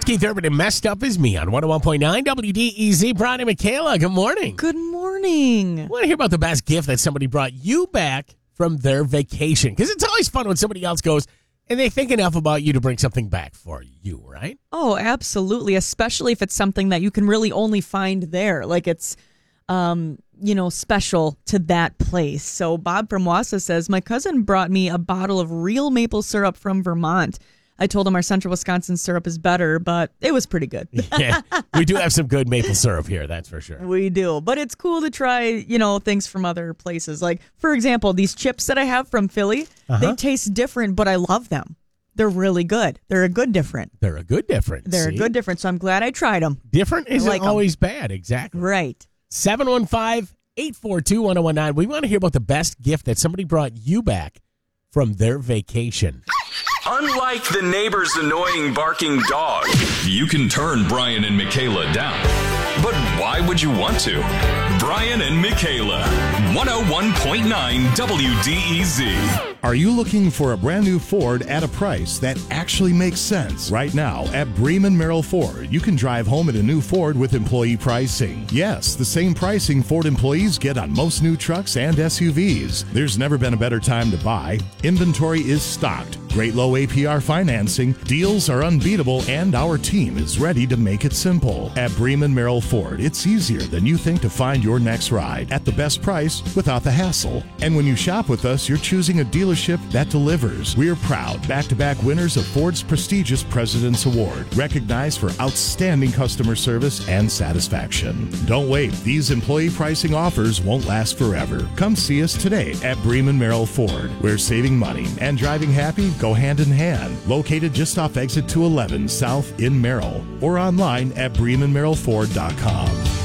Keith Urban and Messed Up Is Me on 101.9 WDEZ. Brian and Michaela, good morning. Good morning. I want to hear about the best gift that somebody brought you back from their vacation. Because it's always fun when somebody else goes and they think enough about you to bring something back for you, right? Oh, absolutely. Especially if it's something that you can really only find there. Like it's, special to that place. So Bob from Wausau says, my cousin brought me a bottle of real maple syrup from Vermont. I told him our Central Wisconsin syrup is better, but it was pretty good. Yeah, we do have some good maple syrup here, that's for sure. We do, but it's cool to try, things from other places. Like, for example, these chips that I have from Philly, they taste different, but I love them. They're really good. They're a good different. They're a good different. They're a good different, so I'm glad I tried them. Different isn't always bad, exactly. Right. 715-842-1019. We want to hear about the best gift that somebody brought you back from their vacation. Unlike the neighbor's annoying barking dog, You can turn Brian and Michaela down. but why would you want to? Brian and Michaela, 101.9 WDEZ. Are you looking for a brand new Ford at a price that actually makes sense? Right now at Bremen Merrill Ford, you can drive home in a new Ford with employee pricing. Yes, the same pricing Ford employees get on most new trucks and SUVs. There's never been a better time to buy. Inventory is stocked. Great low APR financing, deals are unbeatable, and our team is ready to make it simple. At Bremen Merrill Ford, it's easier than you think to find your next ride at the best price without the hassle. And when you shop with us, you're choosing a dealership that delivers. We're proud back-to-back winners of Ford's prestigious President's Award, recognized for outstanding customer service and satisfaction. Don't wait. These employee pricing offers won't last forever. Come see us today at Bremen Merrill Ford, where saving money and driving happy go hand in hand. Located just off exit 211 South in Merrill, or online at BremenMerrillFord.com.